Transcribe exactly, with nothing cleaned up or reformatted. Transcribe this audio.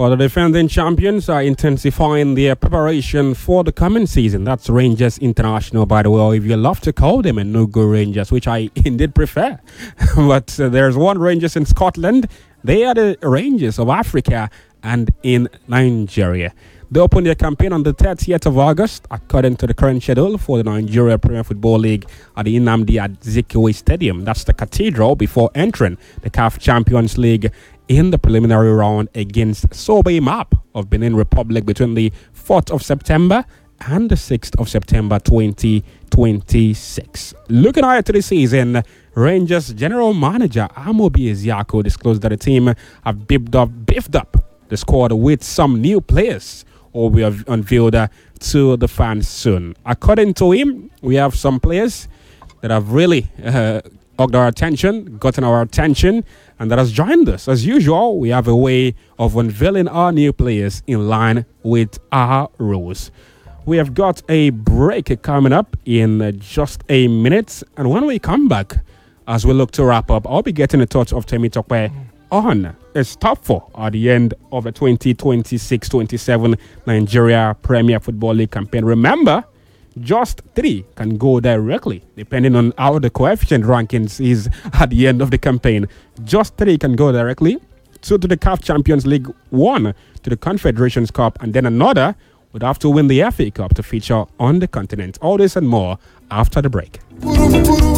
For the defending champions are intensifying their preparation for the coming season. That's Rangers International, by the way, or if you love to call them Enugu Rangers, which I indeed prefer. But uh, there's one Rangers in Scotland. They are the Rangers of Africa and in Nigeria. They opened their campaign on the thirtieth of August, according to the current schedule for the Nigeria Premier Football League at the Nnamdi Azikiwe Stadium. That's the Cathedral, before entering the C A F Champions League in the preliminary round against Sobe Map of Benin Republic between the fourth of September and the sixth of September twenty twenty-six. Looking ahead to the season, Rangers General Manager Amobi Ezeako disclosed that the team have beefed up, beefed up the squad with some new players, or we have unveiled uh, to the fans soon. According to him, we have some players that have really uh, got our attention, gotten our attention, and that has joined us. As usual, we have a way of unveiling our new players in line with our rules. We have got a break coming up in uh, just a minute, and when we come back, as we look to wrap up, I'll be getting a touch of Temi Tokwe on its top four at the end of the twenty twenty-six twenty-seven Nigeria Premier Football League campaign. Remember, just three can go directly, depending on how the coefficient rankings is at the end of the campaign. Just three can go directly, two to the C A F Champions League, one to the Confederations Cup, and then another would have to win the F A Cup to feature on the continent. All this and more after the break.